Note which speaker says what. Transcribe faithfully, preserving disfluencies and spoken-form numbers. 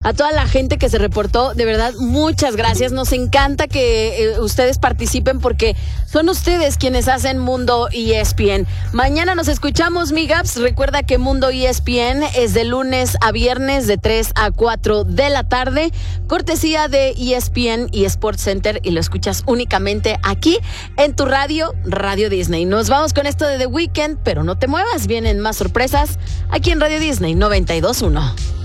Speaker 1: A toda la gente que se reportó, de verdad, muchas gracias. Nos encanta que eh, ustedes participen porque son ustedes quienes hacen Mundo E S P N. Mañana nos escuchamos, Migaps. Recuerda que Mundo E S P N es de lunes a viernes de tres a cuatro de la tarde. Cortesía de E S P N y Sports Center y lo escuchas únicamente aquí en tu radio, Radio Disney. Nos vamos con esto de The Weeknd, pero no te muevas, vienen más sorpresas aquí en Radio Disney noventa y dos punto uno.